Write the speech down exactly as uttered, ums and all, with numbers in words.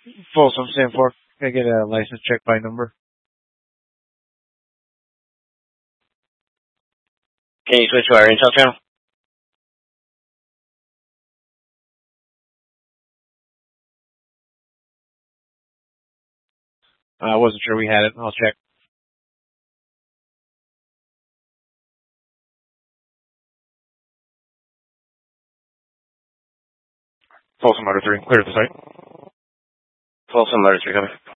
Folsom Sam Fork. Can I get a license check by number? Can you switch to our Intel channel? I wasn't sure we had it. I'll check. Folsom Motor three. Clear the site. Folsom Motor three, copy.